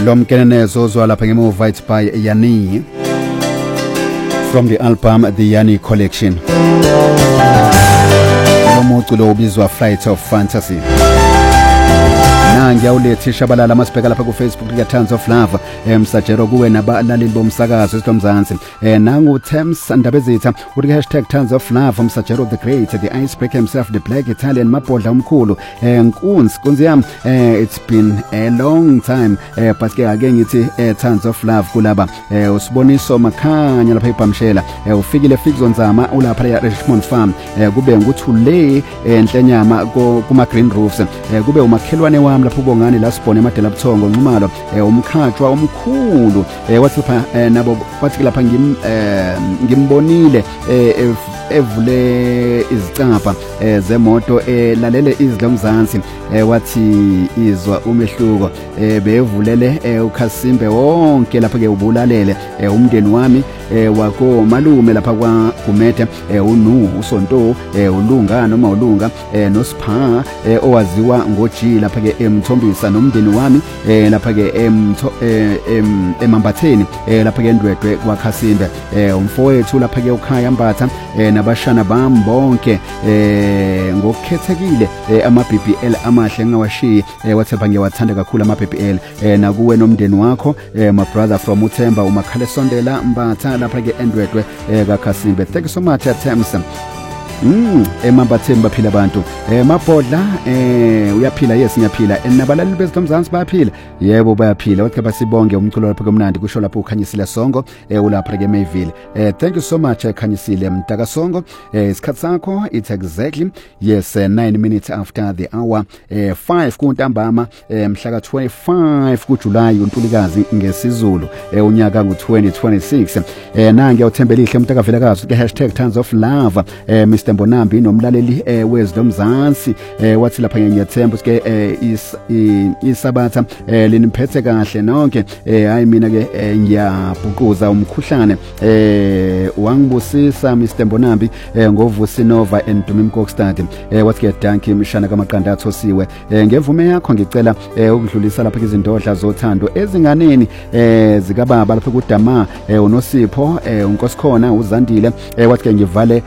lo mkenenezo ozwa lapha ngemuva it's by Yani from the album The Yani Collection. Lo muculo ubizwa Flight of Fantasy. Ngiyawulethi shabalala masibheka lapha ku Facebook ya Tons of Love emsajero kuwe nabalaleli bomsakazo eSihlomzansi nangu Thames Ndabezitha uthi #Tons of Love umsajero the great the icebreaker himself the black Italian mabhodla omkhulu Nkunzi yami it's been a long time but ke ake ngithi Tons of Love kulaba usiboniso makhanya lapha eBhamshela ufikile Fikzonzama ulapha ya Richmond Farm kube nguthule enhlenyama kuma green roofs kube umakhelwane wami lapho ubongani la sibone emadela buthongo Nxumalo umkhathwa omkhulu wathi lapha nabo wathi lapha ngimbonile evule izicapha zemoto lalele iZihlomzansi wathi izwa umehluko bevulele ukhasimbe wonke lapha ke ubulalele umndeni wami wako malume lapha kwa Gumede unu uSonto ulunga noma ulunga noSipha owaziwa ngoG lapha ke eMthombisa nomndeni wami lapha ke eMambatheni lapha ke eNdwedwe kwaKhasimbe umfowethu lapha ke uKhaya Mbatha nabashana bami bonke ngokukhethekile ama-BBL amahle ngawashiyi wathemba ngiyawathanda kakhulu ama-BBL nakuwe nomndeni wakho my brother from uThemba uMakhalesondela Mbatha lapha ke eNdwedwe kaKhasimbe. Thank you so much Thames. Emambatheni baphila abantu mabhodla uyaphila yes ngiyaphila nabalali beSihlomzansi bayaphila yebo bayaphila wathi basibonge umculo lapha komnandi kusho lapha uKhanyisile Songo ulapha ke Mayville. Thank you so much Khanyisile Mtaka Songo. Isikhathi sakho it's exactly yes 9 minutes after the hour 5 kuNtambama mhla ka 25 kuJuly uNtulikazi ngesizulu unyaka ngo2026 nange uthembele ihle Mtaka Velakazi ke #Tons of Love Mr Mbonambi nomlaleli weZihlomzansi wathi lapha ngiyathemba ke isabatha liniphethe kahle nonke hayi mina ke ngiyabhuquza umkhuhlane wangibusisa Mr Mbonambi ngovusinova endumim Kokstad wathi ke danki imishana kaMaqanda athosiwe ngevume yakho ngicela ukudlulisa lapha izindodla zothando ezinganeni zikababa lapha kuDama uNosipho uNkosikhona uZandile wathi ke ngivale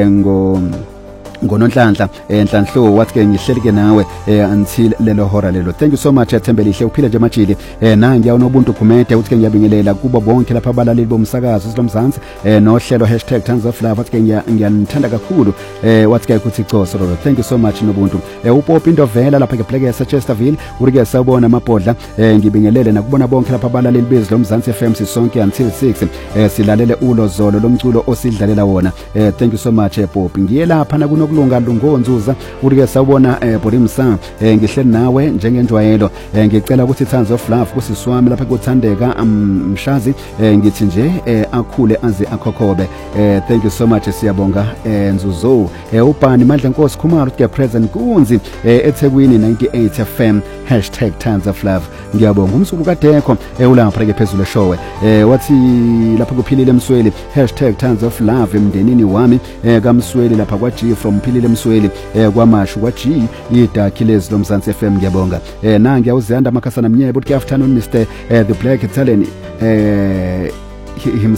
ngononhlanhla enhlanhlo wathi ke ngihleli ke nawe until lelo hora lelo. Thank you so much Thembelihle uphila nje majili na ngiyawonobuntu Gumede uthi ke ngiyabingelela kuba bonke lapha abalaleli bomsakazo eSihlomzansi nohlelo #Tons of Love wathi ke ngiyanithanda kakhulu wathi ke kuthi Coso. Thank you so much nobuntu uPopi Ndovela lapha ke Black Chesterville uri ke sawubona amabhodla ngibingelele nakubona bonke lapha abalaleli beZihlomzansi FM sisonke until 6 silalele ulozolo lomculo osidlalela wona. Thank you so much Popi ngiye lapha nakuno kulunga lungonzuza urike sawubona Borimsa ngihleli nawe njengenjwayelo ngicela ukuthi Tons of Love kusiswami lapha kuthandeka Mshazi ngithi nje akhule aze akhokhobe. Thank you so much siyabonga Nzuzo ubani Mandla Nkosi Khumalo ke present kunzi eThekwini 98 FM #Tons of Love. Ngiyabonga umsuku kadekho ulapha ke phezulu showe wathi lapha kuphilile Msweli #Tons of Love emndenini wami kaMsweli lapha kwa G from Philile Msweli kwamashu kwa G idakhi leZihlomzansi FM. Ngiyabonga na ngiyawuzanda amakhasana mnyebe uthi afternoon Mr the Black Italian